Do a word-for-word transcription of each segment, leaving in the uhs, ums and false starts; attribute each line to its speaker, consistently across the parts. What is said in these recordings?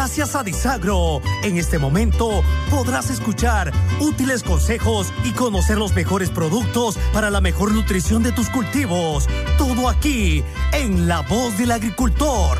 Speaker 1: Gracias a Disagro, en este momento podrás escuchar útiles consejos y conocer los mejores productos para la mejor nutrición de tus cultivos. Todo aquí, en La Voz del Agricultor.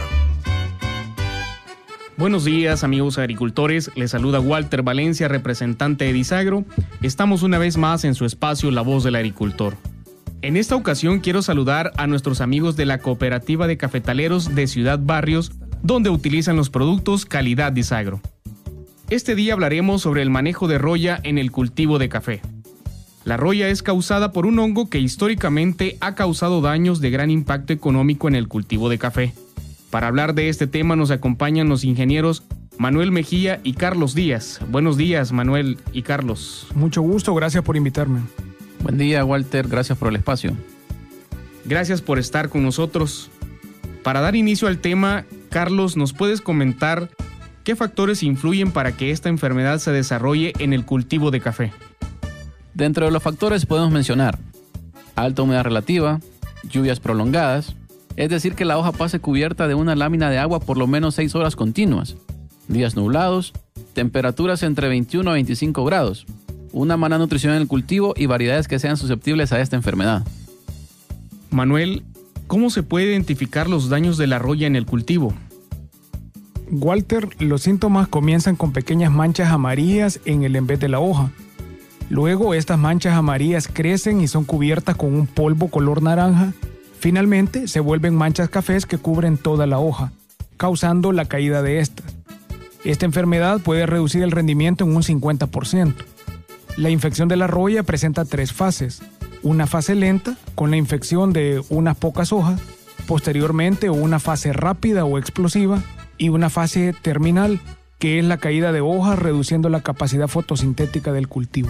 Speaker 2: Buenos días, amigos agricultores. Les saluda Walter Valencia, representante de Disagro. Estamos una vez más en su espacio La Voz del Agricultor. En esta ocasión quiero saludar a nuestros amigos de la Cooperativa de Cafetaleros de Ciudad Barrios, donde utilizan los productos calidad Disagro. Este día hablaremos sobre el manejo de roya en el cultivo de café. La roya es causada por un hongo que históricamente ha causado daños de gran impacto económico en el cultivo de café. Para hablar de este tema nos acompañan los ingenieros Manuel Mejía y Carlos Díaz. Buenos días, Manuel y Carlos.
Speaker 3: Mucho gusto, gracias por invitarme.
Speaker 4: Buen día, Walter, gracias por el espacio.
Speaker 2: Gracias por estar con nosotros. Para dar inicio al tema, Carlos, ¿nos puedes comentar qué factores influyen para que esta enfermedad se desarrolle en el cultivo de café?
Speaker 4: Dentro de los factores podemos mencionar alta humedad relativa, lluvias prolongadas, es decir que la hoja pase cubierta de una lámina de agua por lo menos seis horas continuas, días nublados, temperaturas entre veintiuno a veinticinco grados, una mala nutrición en el cultivo y variedades que sean susceptibles a esta enfermedad.
Speaker 2: Manuel, ¿cómo se puede identificar los daños de la roya en el cultivo?
Speaker 3: Walter, los síntomas comienzan con pequeñas manchas amarillas en el envés de la hoja. Luego, estas manchas amarillas crecen y son cubiertas con un polvo color naranja. Finalmente, se vuelven manchas cafés que cubren toda la hoja, causando la caída de estas. Esta enfermedad puede reducir el rendimiento en un cincuenta por ciento. La infección de la roya presenta tres fases. Una fase lenta, con la infección de unas pocas hojas, posteriormente una fase rápida o explosiva y una fase terminal, que es la caída de hojas reduciendo la capacidad fotosintética del cultivo.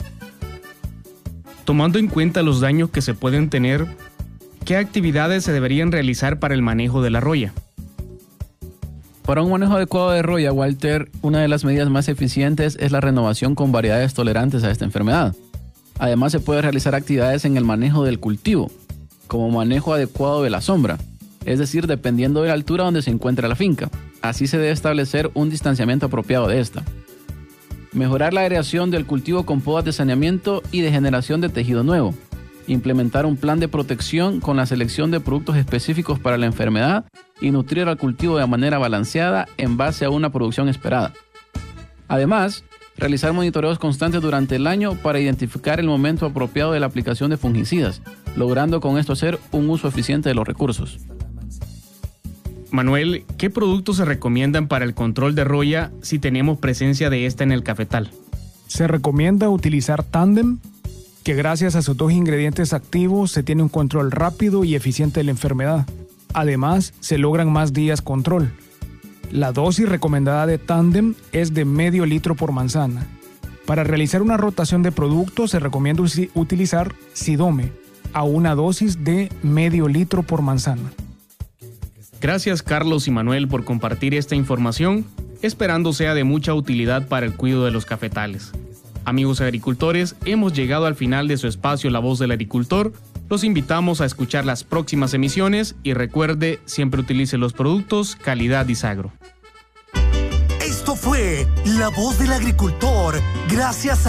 Speaker 2: Tomando en cuenta los daños que se pueden tener, ¿qué actividades se deberían realizar para el manejo de la roya?
Speaker 4: Para un manejo adecuado de roya, Walter, una de las medidas más eficientes es la renovación con variedades tolerantes a esta enfermedad. Además, se puede realizar actividades en el manejo del cultivo, como manejo adecuado de la sombra, es decir, dependiendo de la altura donde se encuentra la finca. Así se debe establecer un distanciamiento apropiado de esta. Mejorar la aireación del cultivo con podas de saneamiento y de generación de tejido nuevo. Implementar un plan de protección con la selección de productos específicos para la enfermedad y nutrir al cultivo de manera balanceada en base a una producción esperada. Además, realizar monitoreos constantes durante el año para identificar el momento apropiado de la aplicación de fungicidas, logrando con esto hacer un uso eficiente de los recursos.
Speaker 2: Manuel, ¿qué productos se recomiendan para el control de roya si tenemos presencia de esta en el cafetal?
Speaker 3: Se recomienda utilizar Tandem, que gracias a sus dos ingredientes activos se tiene un control rápido y eficiente de la enfermedad. Además, se logran más días control. La dosis recomendada de Tandem es de medio litro por manzana. Para realizar una rotación de productos se recomienda utilizar Sidome a una dosis de medio litro por manzana.
Speaker 2: Gracias, Carlos y Manuel, por compartir esta información, esperando sea de mucha utilidad para el cuidado de los cafetales. Amigos agricultores, hemos llegado al final de su espacio La Voz del Agricultor. Los invitamos a escuchar las próximas emisiones y recuerde, siempre utilice los productos calidad Disagro.
Speaker 1: Esto fue La Voz del Agricultor, gracias a